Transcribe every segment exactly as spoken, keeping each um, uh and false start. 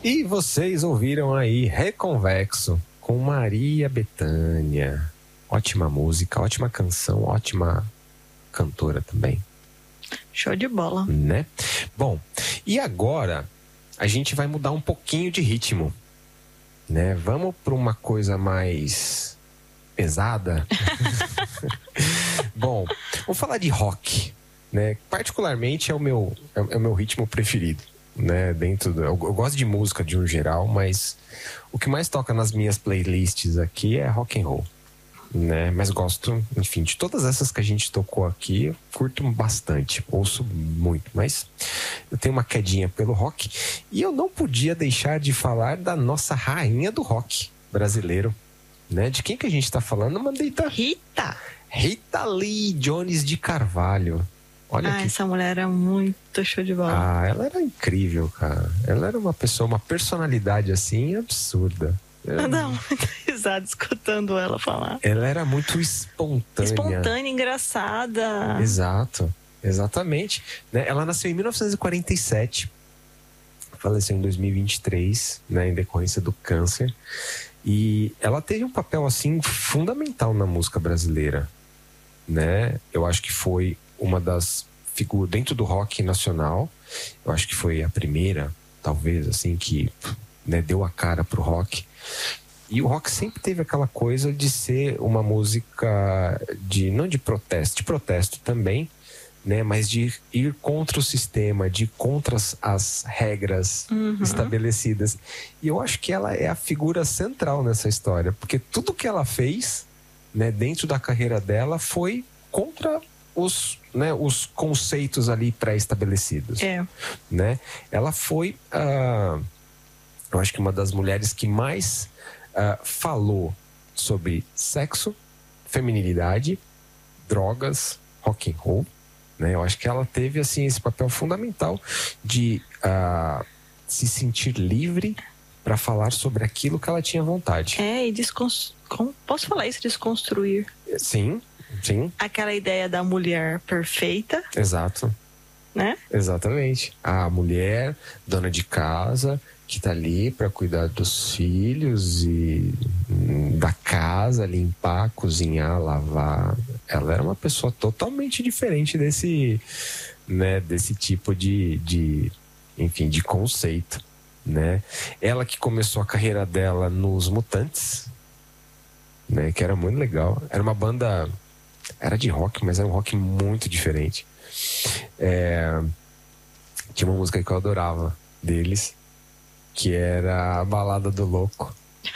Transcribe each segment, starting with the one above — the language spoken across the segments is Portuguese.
E vocês ouviram aí Reconvexo com Maria Bethânia. Ótima música, ótima canção, ótima cantora também. Show de bola. Né? Bom, e agora a gente vai mudar um pouquinho de ritmo, né? Vamos para uma coisa mais pesada. Bom, vamos falar de rock, né? Particularmente é o meu, é, é o meu ritmo preferido, né? Dentro do, eu, eu gosto de música de um geral, mas o que mais toca nas minhas playlists aqui é rock and roll, né? Mas gosto, enfim, de todas essas que a gente tocou aqui, eu curto bastante, ouço muito, mas eu tenho uma quedinha pelo rock e eu não podia deixar de falar da nossa rainha do rock brasileiro, né? De quem que a gente tá falando, Mandita? Rita! Rita Lee Jones de Carvalho. Olha ah, que... essa mulher era muito show de bola. Ah, ela era incrível, cara. Ela era uma pessoa, uma personalidade assim absurda. Eu dava muita risada escutando ela falar. Ela era muito espontânea. Espontânea, engraçada. Exato, exatamente. Né? Ela nasceu em mil novecentos e quarenta e sete, faleceu em dois mil e vinte e três, né, em decorrência do câncer. E ela teve um papel assim fundamental na música brasileira, né? Eu acho que foi uma das figuras dentro do rock nacional. Eu acho que foi a primeira, talvez, assim, que, né, deu a cara pro rock. E o rock sempre teve aquela coisa de ser uma música de, não de protesto, de protesto também, né, mas de ir contra o sistema, de ir contra as, as regras uhum. estabelecidas. E eu acho que ela é a figura central nessa história, porque tudo que ela fez, né, dentro da carreira dela foi contra os, né, os conceitos ali pré-estabelecidos. É. Né? Ela foi, uh, eu acho que uma das mulheres que mais uh, falou sobre sexo, feminilidade, drogas, rock and roll. Né? Eu acho que ela teve assim, esse papel fundamental de uh, se sentir livre para falar sobre aquilo que ela tinha vontade. É, e desconstruir. Posso falar isso? Desconstruir. Sim, sim. Aquela ideia da mulher perfeita. Exato. Né? Exatamente. A mulher, dona de casa, que tá ali para cuidar dos filhos e da casa, limpar, cozinhar, lavar. Ela era uma pessoa totalmente diferente desse, né, desse tipo de, de, enfim, de conceito, né? Ela que começou a carreira dela nos Mutantes, né, que era muito legal. Era uma banda, era de rock, mas era um rock muito diferente. É, tinha uma música que eu adorava deles, que era a Balada do Louco.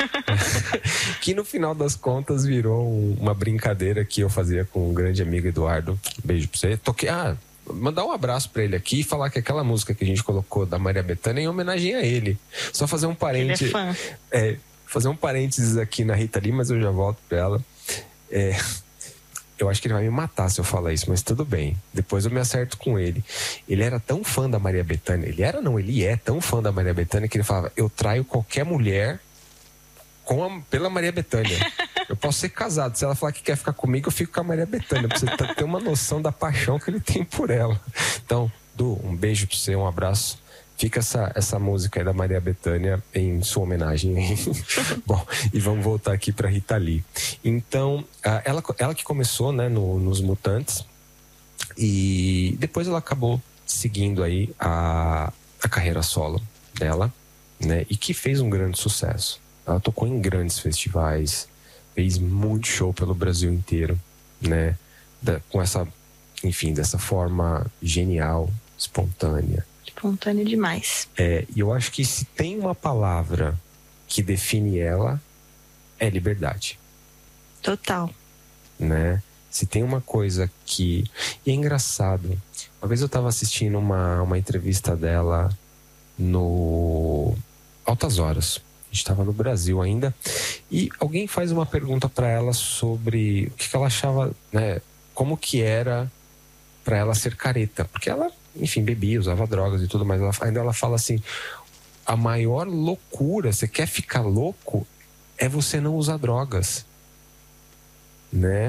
Que no final das contas virou um, uma brincadeira que eu fazia com um grande amigo Eduardo. Beijo pra você. Toquei, ah, mandar um abraço pra ele aqui e falar que aquela música que a gente colocou da Maria Bethânia é em homenagem a ele. Só fazer um parênteses. Ele é fã. É, fazer um parênteses aqui na Rita Lee, mas eu já volto pra ela. É, eu acho que ele vai me matar se eu falar isso, mas tudo bem. Depois eu me acerto com ele. Ele era tão fã da Maria Bethânia. Ele era, não, ele é tão fã da Maria Bethânia que ele falava: eu traio qualquer mulher com a, pela Maria Bethânia. Eu posso ser casado. Se ela falar que quer ficar comigo, eu fico com a Maria Bethânia. Pra você ter uma noção da paixão que ele tem por ela. Então, Du, um beijo pra você, um abraço. Fica essa, essa música aí da Maria Bethânia em sua homenagem. Bom, e vamos voltar aqui para Rita Lee. Então, ela, ela que começou, né, no, nos Mutantes, e depois ela acabou seguindo aí a, a carreira solo dela, né, e que fez um grande sucesso. Ela tocou em grandes festivais, fez muito show pelo Brasil inteiro, né, da, com essa, enfim, dessa forma genial, espontânea. Espontâneo demais. É, e eu acho que se tem uma palavra que define ela, é liberdade. Total. Né? Se tem uma coisa que... E é engraçado. Uma vez eu estava assistindo uma, uma entrevista dela no Altas Horas. A gente estava no Brasil ainda. E alguém faz uma pergunta para ela sobre o que, que ela achava, né? Como que era para ela ser careta. Porque ela... enfim, bebia, usava drogas e tudo mais. Ela, ainda ela fala assim: a maior loucura, você quer ficar louco, é você não usar drogas, né?